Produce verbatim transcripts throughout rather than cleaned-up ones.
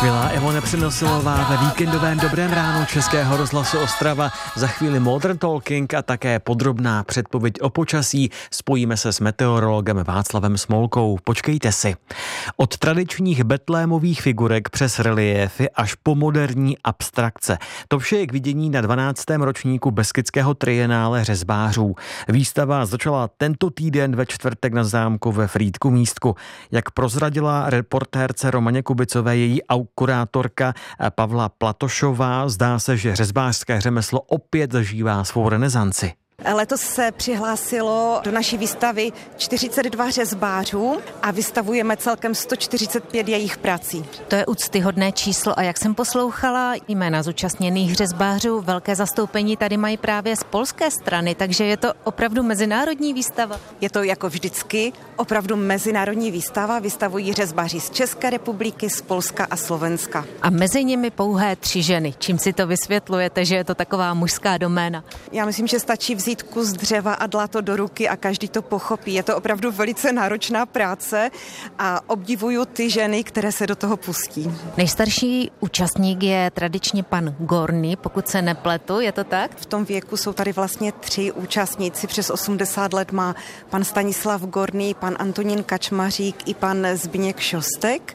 Milá Evo Nepřenosilová ve víkendovém Dobrém ránu Českého rozhlasu Ostrava. Za chvíli Modern Talking a také podrobná předpověď o počasí. Spojíme se s meteorologem Václavem Smolkou. Počkejte si. Od tradičních betlémových figurek přes reliéfy až po moderní abstrakce. To vše je k vidění na dvanáctém ročníku Beskydského trienále řezbářů. Výstava začala tento týden ve čtvrtek na zámku ve Frýdku Místku. Jak prozradila reportérce Romaně Kubicové její kurátorka Pavla Platošová, zdá se, že řezbářské řemeslo opět zažívá svou renesanci. Letos se přihlásilo do naší výstavy čtyřicet dva řezbářů a vystavujeme celkem sto čtyřicet pět jejich prací. To je úctyhodné číslo a jak jsem poslouchala jména zúčastněných řezbářů, velké zastoupení tady mají právě z polské strany, takže je to opravdu mezinárodní výstava. Je to jako vždycky opravdu mezinárodní výstava, vystavují řezbáři z České republiky, z Polska a Slovenska. A mezi nimi pouhé tři ženy. Čím si to vysvětlujete, že je to taková mužská doména? Já myslím, že stačí vzít kus dřeva a dát to do ruky a každý to pochopí. Je to opravdu velice náročná práce a obdivuju ty ženy, které se do toho pustí. Nejstarší účastník je tradičně pan Gorný, pokud se nepletu, je to tak? V tom věku jsou tady vlastně tři účastníci. Přes osmdesát let má pan Stanislav Gorný, pan Antonín Kačmařík i pan Zbyněk Šostek.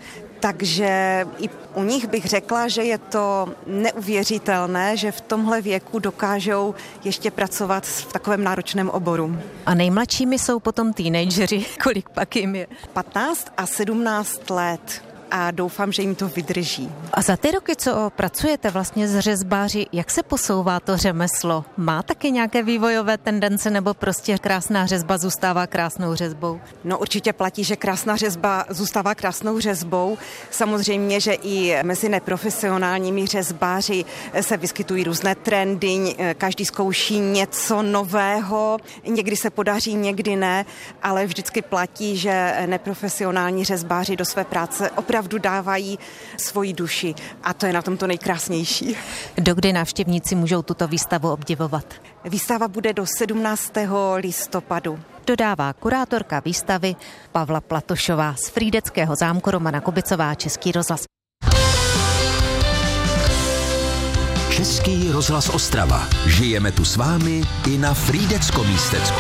Takže i u nich bych řekla, že je to neuvěřitelné, že v tomhle věku dokážou ještě pracovat v takovém náročném oboru. A nejmladšími jsou potom teenageři. Kolik pak jim je? patnáct a sedmnáct let. A doufám, že jim to vydrží. A za ty roky, co pracujete vlastně s řezbáři, jak se posouvá to řemeslo? Má taky nějaké vývojové tendence nebo prostě krásná řezba zůstává krásnou řezbou? No určitě platí, že krásná řezba zůstává krásnou řezbou. Samozřejmě, že i mezi neprofesionálními řezbáři se vyskytují různé trendy, každý zkouší něco nového, někdy se podaří, někdy ne, ale vždycky platí, že neprofesionální řezbáři do své práce opravdu opravdu dávají svoji duši a to je na tom to nejkrásnější. Dokdy návštěvníci můžou tuto výstavu obdivovat? Výstava bude do sedmnáctého listopadu. Dodává kurátorka výstavy Pavla Platošová z Frýdeckého zámku Romana Kubicová, Český rozhlas. Český rozhlas Ostrava. Žijeme tu s vámi i na Frýdecko-Místecku.